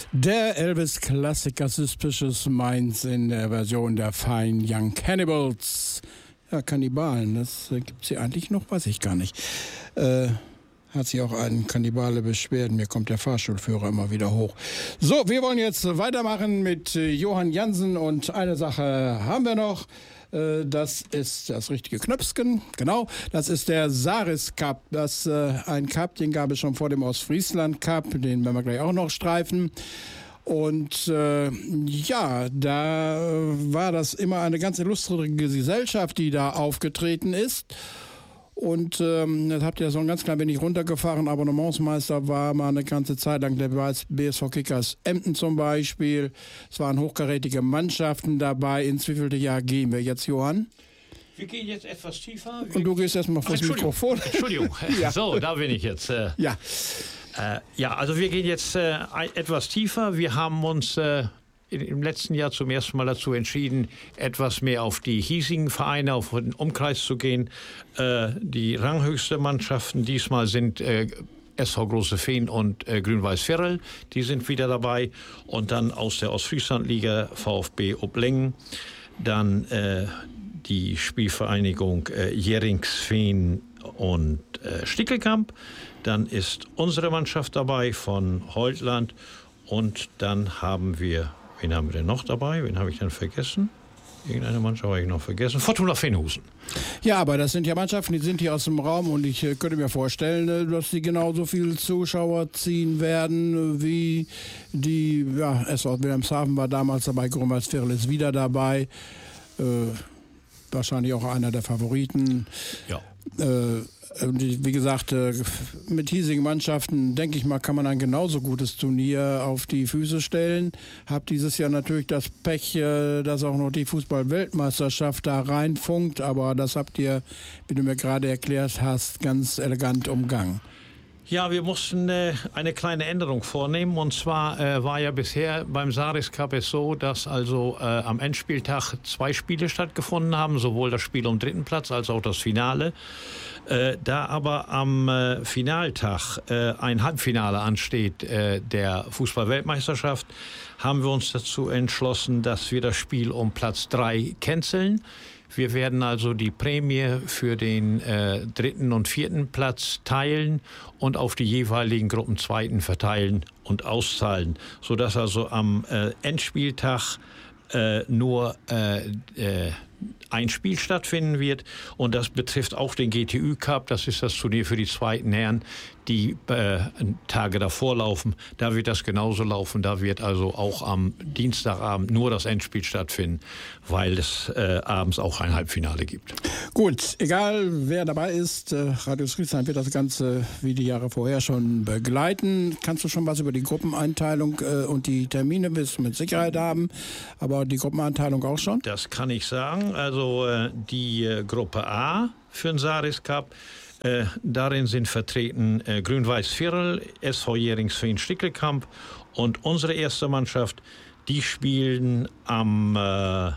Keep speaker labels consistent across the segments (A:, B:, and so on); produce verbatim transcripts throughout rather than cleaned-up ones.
A: Der Elvis-Klassiker Suspicious Minds in der Version der Fine Young Cannibals. Ja, Kannibalen, das äh, gibt es hier eigentlich noch, weiß ich gar nicht. Äh, hat sich auch ein Kannibale beschwert. Mir kommt der Fahrschulführer immer wieder hoch. So, wir wollen jetzt weitermachen mit äh, Johann Jansen und eine Sache haben wir noch. Äh, das ist das richtige Knöpfchen, genau. Das ist der Saris Cup. Das äh, ein Cup, den gab es schon vor dem Ostfriesland Cup. Den werden wir gleich auch noch streifen. Und äh, ja, da war das immer eine ganz illustre Gesellschaft, die da aufgetreten ist. Und ähm, das habt ihr so ein ganz klein wenig runtergefahren. Abonnementsmeister war mal eine ganze Zeit lang der B S V Kickers Emden zum Beispiel. Es waren hochkarätige Mannschaften dabei. Ins wievielte Jahr gehen wir jetzt, Johann?
B: Wir gehen jetzt etwas tiefer. Wir
A: Und du gehst erstmal vor das Mikrofon.
B: Entschuldigung.
A: Ja.
B: So, da bin ich jetzt. Äh,
A: ja.
B: Äh, ja, also wir gehen jetzt äh, etwas tiefer. Wir haben uns äh, im letzten Jahr zum ersten Mal dazu entschieden, etwas mehr auf die hiesigen Vereine, auf den Umkreis zu gehen. Äh, die ranghöchste Mannschaften diesmal sind äh, S V Große Feen und äh, Grün-Weiß Ferrell. Die sind wieder dabei. Und dann aus der Ostfrieslandliga VfB Oblingen. Dann äh, die Spielvereinigung äh, Jeringsfeen und äh, Stickelkamp. Dann ist unsere Mannschaft dabei von Holtland. Und dann haben wir, wen haben wir denn noch dabei? Wen habe ich denn vergessen? Irgendeine Mannschaft habe ich noch vergessen. Fortuna Fenhusen.
A: Ja, aber das sind ja Mannschaften, die sind hier aus dem Raum und ich äh, könnte mir vorstellen, äh, dass die genauso viele Zuschauer ziehen werden, äh, wie die, ja, S V Wilhelmshaven war damals dabei, Grün-Weiß Ferrell ist wieder dabei. Äh, wahrscheinlich auch einer der Favoriten.
B: Ja.
A: Äh, Wie gesagt, mit hiesigen Mannschaften, denke ich mal, kann man ein genauso gutes Turnier auf die Füße stellen. Hab dieses Jahr natürlich das Pech, dass auch noch die Fußball-Weltmeisterschaft da reinfunkt, aber das habt ihr, wie du mir gerade erklärt hast, ganz elegant umgangen.
B: Ja, wir mussten äh, eine kleine Änderung vornehmen. Und zwar äh, war ja bisher beim Saris Cup es so, dass also äh, am Endspieltag zwei Spiele stattgefunden haben, sowohl das Spiel um dritten Platz als auch das Finale. Äh, da aber am äh, Finaltag äh, ein Halbfinale ansteht äh, der Fußball-Weltmeisterschaft, haben wir uns dazu entschlossen, dass wir das Spiel um Platz drei canceln. Wir werden also die Prämie für den äh, dritten und vierten Platz teilen und auf die jeweiligen Gruppenzweiten verteilen und auszahlen, sodass also am äh, Endspieltag äh, nur äh, äh, ein Spiel stattfinden wird. Und das betrifft auch den G T Ü Cup. Das ist das Turnier für die zweiten Herren, die äh, Tage davor laufen. Da wird das genauso laufen. Da wird also auch am Dienstagabend nur das Endspiel stattfinden, weil es äh, abends auch ein Halbfinale gibt.
A: Gut, egal wer dabei ist, äh, Radio Friesland wird das Ganze wie die Jahre vorher schon begleiten. Kannst du schon was über die Gruppeneinteilung äh, und die Termine wirst du mit Sicherheit haben, aber die Gruppeneinteilung auch schon?
B: Das kann ich sagen. Also äh, die äh, Gruppe A für den Saris Cup, Äh, darin sind vertreten äh, Grün-Weiß Ferrell, S V Jeringsfeen Stickelkamp und unsere erste Mannschaft, die spielen am, äh,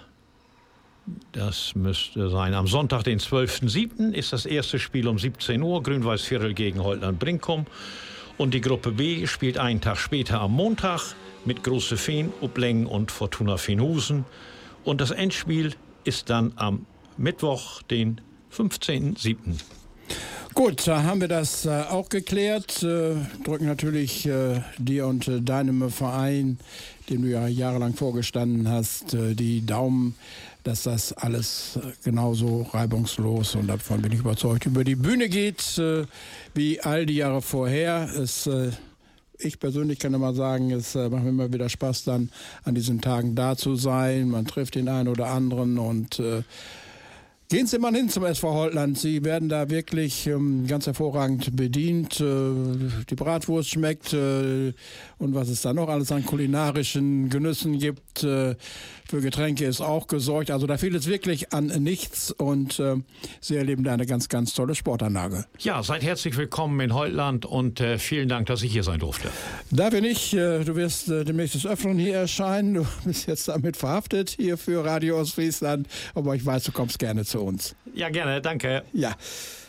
B: das müsste sein, am Sonntag, den zwölften siebten ist das erste Spiel um siebzehn Uhr, Grün-Weiß Ferrell gegen Holtland Brinkum. Und die Gruppe B spielt einen Tag später am Montag mit Große Feen, Oblingen und Fortuna Fenhusen. Und das Endspiel ist dann am Mittwoch, den fünfzehnten siebten
A: Gut, da haben wir das äh, auch geklärt. Äh, drücken natürlich äh, dir und äh, deinem Verein, dem du ja jahrelang vorgestanden hast, äh, die Daumen, dass das alles äh, genauso reibungslos und davon bin ich überzeugt über die Bühne geht, äh, wie all die Jahre vorher. Es, äh, ich persönlich kann immer sagen, es äh, macht mir immer wieder Spaß, dann an diesen Tagen da zu sein. Man trifft den einen oder anderen und äh, gehen Sie mal hin zum S V Holtland. Sie werden da wirklich ähm, ganz hervorragend bedient. Äh, die Bratwurst schmeckt äh, und was es da noch alles an kulinarischen Genüssen gibt. Äh, für Getränke ist auch gesorgt. Also da fehlt es wirklich an nichts und äh, Sie erleben da eine ganz, ganz tolle Sportanlage.
B: Ja, seid herzlich willkommen in Holtland und äh, vielen Dank, dass ich hier sein durfte.
A: Dafür nicht. Äh, du wirst äh, demnächst des Öfteren hier erscheinen. Du bist jetzt damit verhaftet hier für Radio Ostfriesland. Aber ich weiß, du kommst gerne zu uns.
B: Ja, gerne, danke.
A: Ja.